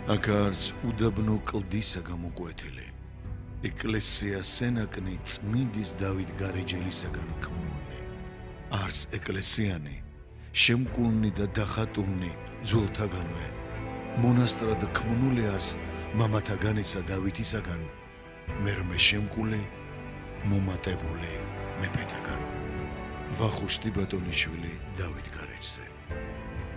აკარს უდაბნო კლდისა გამოკვეთილი. ეკლესია სენაკნი წმინდის დავით გარეჯელისაგან ქმნულნი. არს ეკლესიანი, შემკულნი და დახატულნი ძველთაგანვე. მონასტრად ქმნული არს მამათაგანისა დავითისაგან, მერმე შემკული, მომატებული მეფეთაგან. ვახუშტი ბატონიშვილი დავით გარეჯზე.